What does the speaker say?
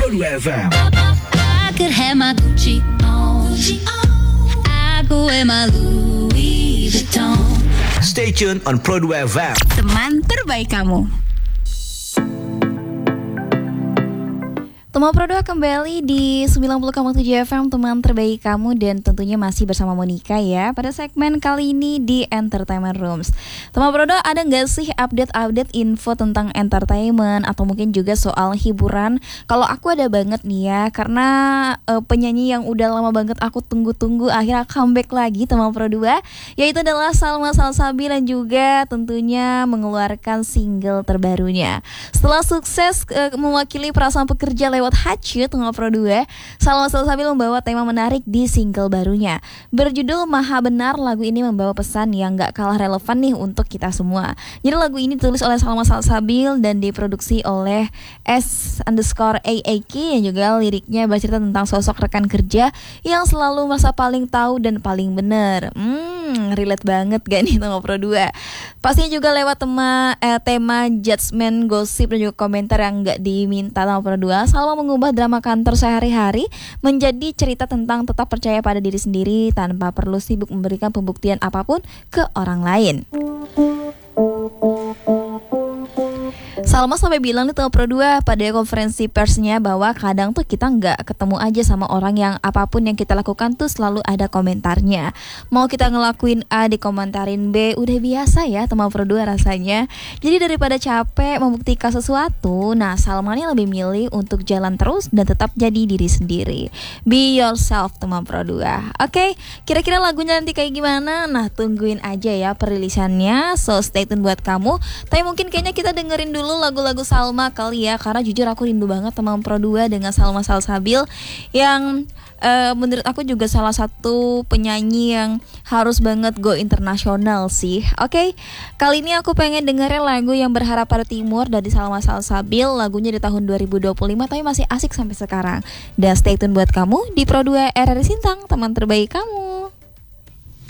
Pro 2 FM. I could have my Gucci on. I go wear my Louis Vuitton. Stay tuned on Pro 2 FM. Teman terbaik kamu. Teman Pro 2 kembali di 90,7 FM, teman terbaik kamu, dan tentunya masih bersama Monica ya pada segmen kali ini di Entertainment Rooms. Teman Pro 2, ada nggak sih update info tentang entertainment atau mungkin juga soal hiburan? Kalau aku ada banget nih ya, karena penyanyi yang udah lama banget aku tunggu-tunggu akhirnya comeback lagi teman Pro 2, yaitu adalah Salma Salsabila, dan juga tentunya mengeluarkan single terbarunya. Setelah sukses mewakili perasaan pekerja lewat Hachut teman Pro 2, Salma Salsabila membawa tema menarik di single barunya. Berjudul Maha Benar, lagu ini membawa pesan yang gak kalah relevan nih untuk kita semua. Jadi lagu ini ditulis oleh Salma Salsabila dan diproduksi oleh S_AAK, yang juga liriknya bercerita tentang sosok rekan kerja yang selalu merasa paling tahu dan paling benar. Relate banget gak nih teman Pro 2? Pastinya juga lewat tema judgement, gosip, dan juga komentar yang gak diminta teman Pro 2. Salma mengubah drama kantor sehari-hari menjadi cerita tentang tetap percaya pada diri sendiri tanpa perlu sibuk memberikan pembuktian apapun ke orang lain. Salma sampai bilang nih teman Pro 2 pada konferensi persnya bahwa kadang tuh kita nggak ketemu aja sama orang yang apapun yang kita lakukan tuh selalu ada komentarnya. Mau kita ngelakuin A dikomentarin B, udah biasa ya teman Pro 2 rasanya. Jadi daripada capek membuktikan sesuatu, nah Salma ini lebih milih untuk jalan terus dan tetap jadi diri sendiri. Be yourself teman Pro 2. Oke, kira-kira lagunya nanti kayak gimana? Nah tungguin aja ya perilisannya, so stay tune buat kamu. Tapi mungkin kayaknya kita dengerin dulu lagu-lagu Salma kali ya, karena jujur aku rindu banget teman Pro 2 dengan Salma Salsabila yang menurut aku juga salah satu penyanyi yang harus banget go internasional sih. Oke, kali ini aku pengen dengerin lagu Yang Berharap Pada Timur dari Salma Salsabila. Lagunya di tahun 2025 tapi masih asik sampai sekarang. Dan stay tune buat kamu di Pro 2 RRI Sintang, teman terbaik kamu.